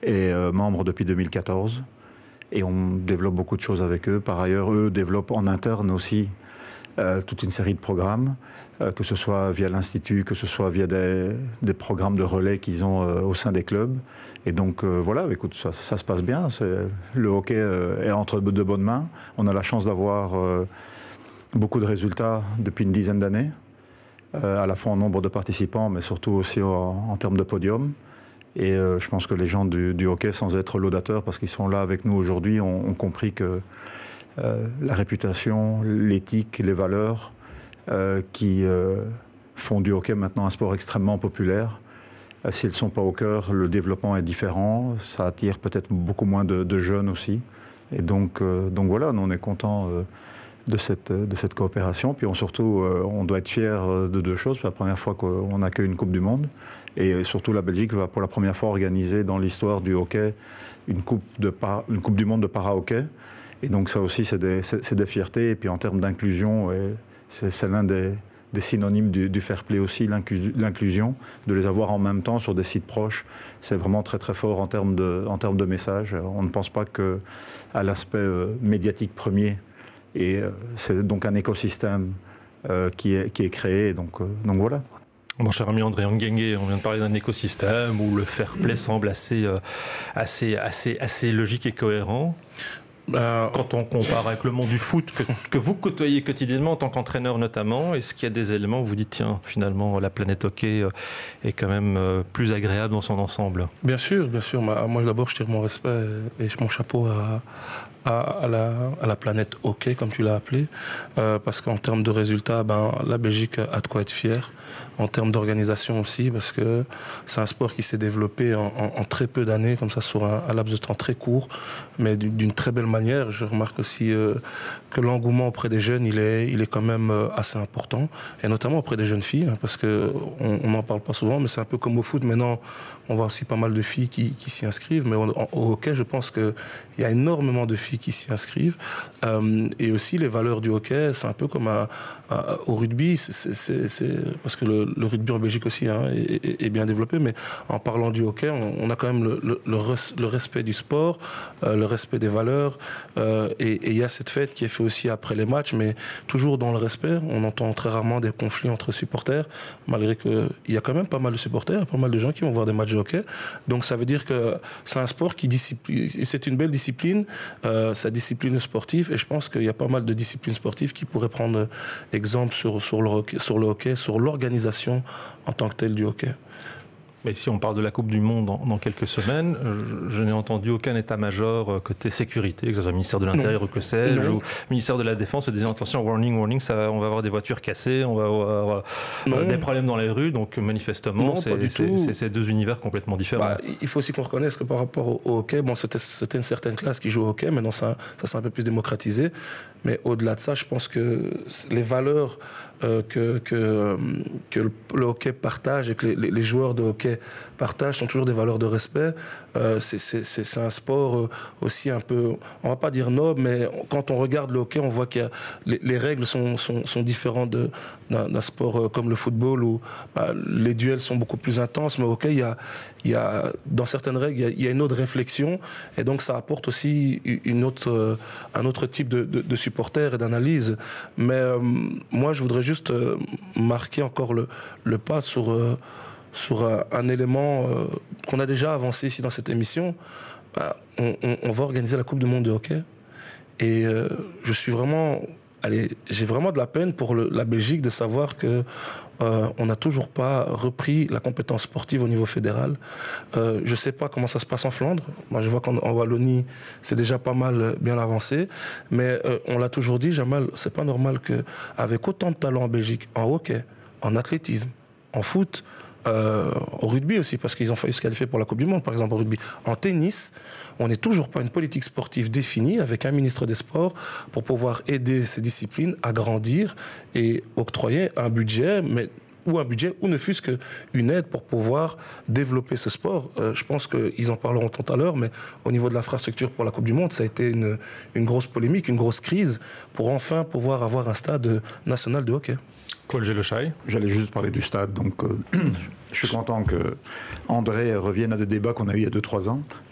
est membre depuis 2014 et on développe beaucoup de choses avec eux. Par ailleurs, eux développent en interne aussi toute une série de programmes, que ce soit via l'Institut, que ce soit via des programmes de relais qu'ils ont au sein des clubs. Et donc voilà, écoute, ça se passe bien. Le hockey est entre de bonnes mains. On a la chance d'avoir beaucoup de résultats depuis une dizaine d'années, à la fois en nombre de participants, mais surtout aussi en termes de podium. Et je pense que les gens du hockey, sans être laudateurs, parce qu'ils sont là avec nous aujourd'hui, ont compris que la réputation, l'éthique, les valeurs qui font du hockey maintenant un sport extrêmement populaire. Si elles ne sont pas au cœur, le développement est différent. Ça attire peut-être beaucoup moins de jeunes aussi. Et donc voilà, nous on est contents de cette coopération. Puis surtout, on doit être fiers de deux choses. C'est la première fois qu'on accueille une Coupe du Monde. Et surtout, la Belgique va pour la première fois organiser dans l'histoire du hockey une Coupe du Monde de para-hockey. Et donc ça aussi, c'est des fiertés. Et puis en termes d'inclusion, c'est l'un des synonymes du fair play aussi, l'inclusion, de les avoir en même temps sur des sites proches. C'est vraiment très très fort en termes de message. On ne pense pas qu'à l'aspect médiatique premier. Et c'est donc un écosystème qui est créé. Donc voilà. Mon cher ami André Nguenge, on vient de parler d'un écosystème où le fair play semble assez logique et cohérent. Quand on compare avec le monde du foot que vous côtoyez quotidiennement en tant qu'entraîneur notamment, est-ce qu'il y a des éléments où vous dites tiens, finalement la planète hockey est quand même plus agréable dans son ensemble? Bien sûr. Moi d'abord je tire mon respect et mon chapeau à la planète hockey comme tu l'as appelé, parce qu'en termes de résultats, la Belgique a de quoi être fière. En termes d'organisation aussi, parce que c'est un sport qui s'est développé en très peu d'années, comme ça sur un laps de temps très court, mais d'une très belle manière. Je remarque aussi que l'engouement auprès des jeunes, il est quand même assez important, et notamment auprès des jeunes filles, parce que on n'en parle pas souvent, mais c'est un peu comme au foot. Maintenant, on voit aussi pas mal de filles qui s'y inscrivent, mais au hockey, je pense qu'il y a énormément de filles qui s'y inscrivent, et aussi les valeurs du hockey, c'est un peu comme au rugby, parce que le rugby en Belgique aussi est bien développé, mais en parlant du hockey, on a quand même le respect du sport, le respect des valeurs, et il y a cette fête qui est faite aussi après les matchs, mais toujours dans le respect. On entend très rarement des conflits entre supporters, malgré qu'il y a quand même pas mal de supporters, pas mal de gens qui vont voir des matchs de hockey. Donc ça veut dire que c'est un sport qui discipline, et c'est une belle discipline, sa discipline sportive, et je pense qu'il y a pas mal de disciplines sportives qui pourraient prendre exemple sur le hockey, sur l'organisation en tant que telle du hockey. Mais ici, on parle de la Coupe du Monde dans quelques semaines. Je n'ai entendu aucun état-major côté sécurité, que ce soit le ministère de l'Intérieur ou que sais-je, ou ministère de la Défense, disant attention, warning, on va avoir des voitures cassées, on va avoir des problèmes dans les rues. Donc manifestement, c'est deux univers complètement différents. Il faut aussi qu'on reconnaisse que par rapport au hockey, c'était une certaine classe qui joue au hockey, maintenant ça s'est un peu plus démocratisé. Mais au-delà de ça, je pense que les valeurs que le hockey partage et que les joueurs de hockey partagent sont toujours des valeurs de respect. C'est un sport aussi un peu, on va pas dire noble, mais quand on regarde le hockey, on voit que les règles sont différentes d'un sport comme le football où les duels sont beaucoup plus intenses. Mais au hockey, il y a dans certaines règles, il y a une autre réflexion, et donc ça apporte aussi un autre type de supporters et d'analyse. Mais moi, je voudrais juste marquer encore le pas sur un élément qu'on a déjà avancé ici dans cette émission. On va organiser la Coupe du Monde de hockey, et j'ai vraiment de la peine pour la Belgique de savoir que on n'a toujours pas repris la compétence sportive au niveau fédéral. Je ne sais pas comment ça se passe en Flandre. Moi, je vois qu'en Wallonie, c'est déjà pas mal bien avancé. Mais on l'a toujours dit, Jamal, c'est pas normal qu'avec autant de talent en Belgique, en hockey, en athlétisme, en foot, au rugby aussi, parce qu'ils ont failli se qualifier pour la Coupe du Monde, par exemple au rugby, en tennis, on n'est toujours pas une politique sportive définie avec un ministre des Sports pour pouvoir aider ces disciplines à grandir et octroyer un budget, ou ne fût-ce qu'une aide pour pouvoir développer ce sport. Je pense qu'ils en parleront tout à l'heure, mais au niveau de l'infrastructure pour la Coupe du Monde, ça a été une grosse polémique, une grosse crise pour enfin pouvoir avoir un stade national de hockey. Paul Gelechai. J'allais juste parler du stade, donc je suis content que André revienne à des débats qu'on a eu il y a 2-3 ans.